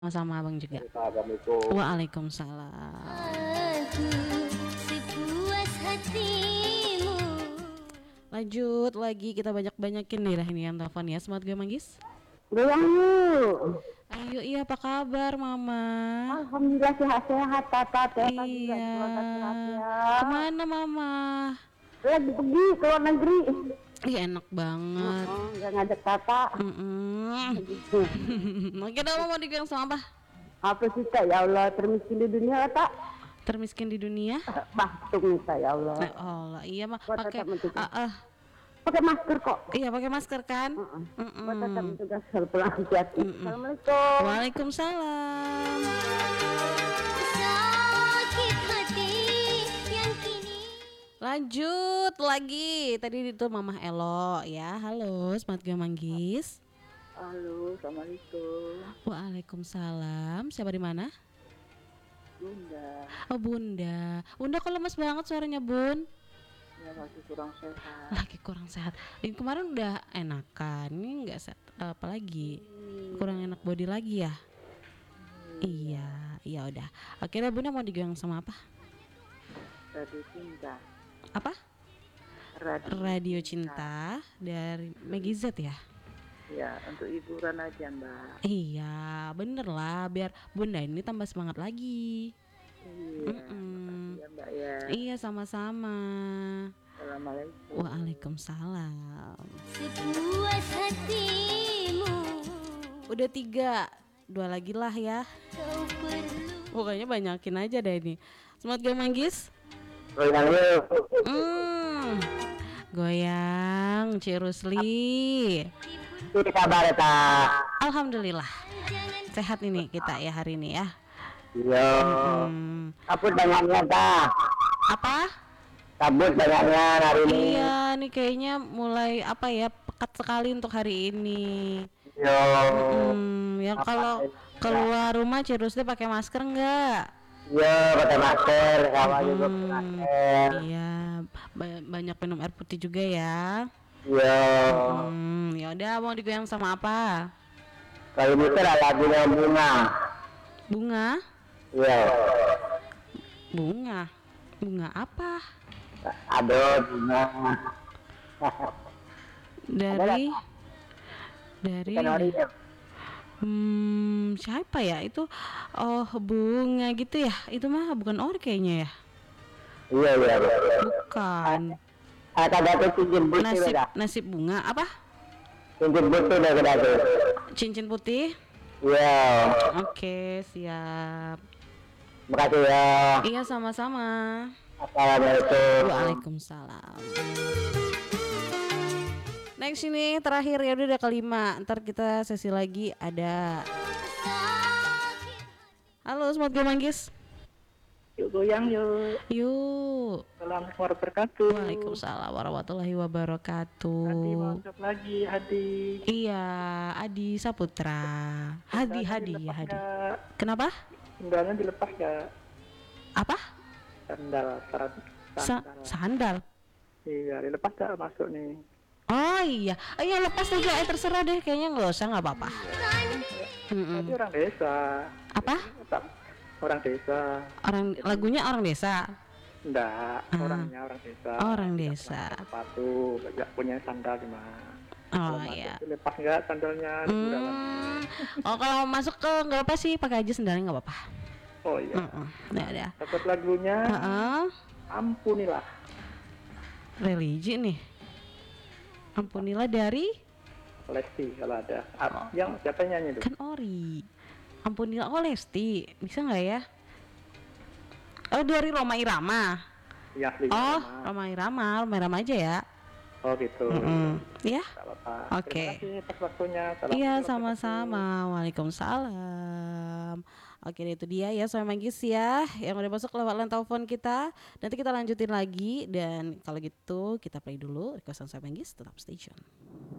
Sama Abang juga. Assalamualaikum. Waalaikumsalam. Aku sepuas hatimu. Lanjut lagi, kita banyak-banyakin nih lah ini yang telepon ya. Semangat gue Manggis. Bilang yuk. Ayo, iya, apa kabar Mama? Alhamdulillah sehat-sehat, Tata. Tata juga Iya. keluarga sehat ya. Kemana Mama? Lagi pergi ke luar negeri. Ih, enak banget. Gak ngajak Tata. Oke, dah mau dibilang sama apa? Apa sih Kak, ya Allah, termiskin di dunia tak? Termiskin di dunia? Batuk minta ya Allah. Nah, Allah, iya mah Buat pakai tetap mencegah. Pakai masker kok. iya pakai masker kan? Buat tetap mencegah sel pulang hati-hati. Assalamualaikum. Waalaikumsalam. Sakit hati yang kini. Lanjut lagi. Tadi itu Mama Elo ya. Halo, Semangat gue Manggis. Halo, Assalamualaikum. Waalaikumsalam. Siapa di mana? Bunda, Oh, Bunda. Bunda kok lemes banget suaranya, Bun? ya masih kurang sehat. Lagi kurang sehat. Ini kemarin udah enakan. Ini enggak sehat apa lagi? Kurang enak body lagi ya? Iya, iya udah. Oke deh, Bunda mau digang sama apa? Radio cinta. Apa? Radio Cinta dari Meggy Z ya? Ya, untuk hiburan aja Mbak. Iya, bener lah. Biar Bunda ini tambah semangat lagi. Iya, makasih ya Mbak ya. Iya, sama-sama. Assalamualaikum. Waalaikumsalam. Sepuas hatimu. Udah 3, 2 lagi lah ya. Kau perlu. Pokoknya banyakin aja deh ini. Semangat gue Manggis. Goyang yuk. Goyang, Cirusli. Ini kabar tak? Alhamdulillah. Sehat ini kita ya hari ini ya. Iya. Kabut banyaknya tak? Apa? Kabut banyaknya hari ini. Iya, nih kayaknya mulai apa ya, pekat sekali untuk hari ini. Yo. Ya kalau keluar rumah Cirusli pakai masker enggak? Yo, pakai masker, kawan juga pakai masker. Iya, banyak minum air putih juga ya. Yo. Ya udah, mau digoyang sama apa? Kalau ini tuh lagunya bunga. Bunga? Yo. Bunga? Bunga apa? Aduh, bunga. Dari Kan ori ya. siapa ya itu? Oh, bunga gitu ya? Itu mah bukan ori kayaknya ya? Iya, iya. Bukan. Ada tuh cincin putih Nasib udah. nasib bunga apa? Cincin putih udah kita tuh. Cincin putih? Iya. Oke, siap. Makasih ya. Iya, sama-sama. Assalamualaikum. Waalaikumsalam. Next ini terakhir ya, udah kelima. Ntar kita sesi lagi ada. Halo, Semangat gue Manggis. Yuk goyang yuk. Yuk. Assalamualaikum warahmatullahi wabarakatuh. Waalaikumsalam warahmatullahi Hadi wabarakatuh. masuk lagi Hadi. Iya, Adi Saputra. Hadi ya Hadi. Kenapa? Sendalnya dilepas gak? Apa? Sandal. Sandal. Iya, dilepas gak masuk nih? Oh iya, iya lepas aja, terserah deh, kayaknya nggak usah, nggak apa-apa. Tadi orang desa. Apa? Orang desa. Lagunya orang desa. Enggak, orangnya orang desa. Orang desa. Sepatu, gak punya sandal cuma. Oh iya. Lepas nggak sandalnya? Oh kalau masuk ke nggak apa sih, pakai aja sendalnya nggak apa-apa. Oh iya. Nah ada. Dapat lagunya. Ampunilah. Religi nih. Ampunilah dari Lesti kalau ada. Yang siapa yang nyanyi itu? kan Ori. Ampunilah, oh Lesti, bisa nggak ya? Oh dari Roma Irama. Yang asli. Oh Roma Irama aja ya. Oh gitu. Ya. Gak apa-apa. Oke. Terima kasih atas waktunya. Iya sama-sama. Waalaikumsalam. Oke itu dia ya Soal Manggis ya yang udah masuk lewat line telepon kita. Nanti kita lanjutin lagi dan kalau gitu kita play dulu requestan Soal Manggis, tetap stay tune.